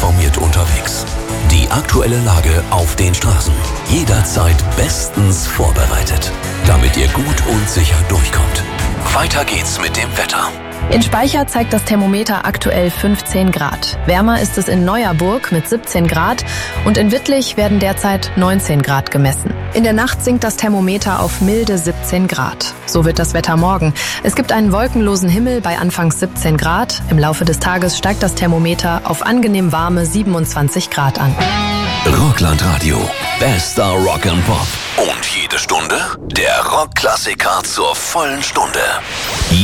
informiert unterwegs. Die aktuelle Lage auf den Straßen. Jederzeit bestens vorbereitet, damit ihr gut und sicher durchkommt. Weiter geht's mit dem Wetter. In Speicher zeigt das Thermometer aktuell 15 Grad. Wärmer ist es in Neuerburg mit 17 Grad und in Wittlich werden derzeit 19 Grad gemessen. In der Nacht sinkt das Thermometer auf milde 17 Grad. So wird das Wetter morgen. Es gibt einen wolkenlosen Himmel bei anfangs 17 Grad. Im Laufe des Tages steigt das Thermometer auf angenehm warme 27 Grad an. Rockland Radio. Bester Rock and Pop. Und jede Stunde der Rockklassiker zur vollen Stunde.